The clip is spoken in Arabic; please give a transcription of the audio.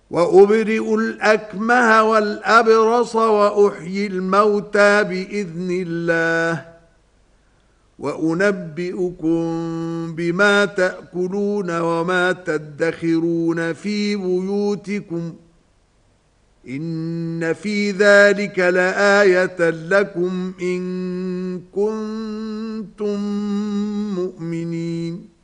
وأبرئ الأكمه والأبرص وأحيي الموتى بإذن الله وأنبئكم بما تأكلون وما تدخرون في بيوتكم إن في ذلك لآية لكم إن كنتم مؤمنين.